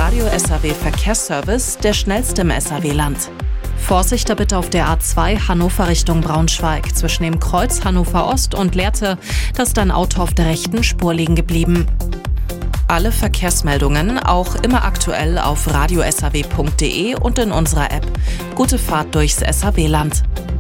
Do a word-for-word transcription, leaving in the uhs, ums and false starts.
Radio S R W Verkehrsservice, der schnellste im S R W-Land. Vorsicht bitte auf der A zwei Hannover Richtung Braunschweig. Zwischen dem Kreuz Hannover Ost und Lehrte, da ist ein Auto auf der rechten Spur liegen geblieben. Alle Verkehrsmeldungen auch immer aktuell auf radio s r w punkt d e und in unserer App. Gute Fahrt durchs S R W-Land.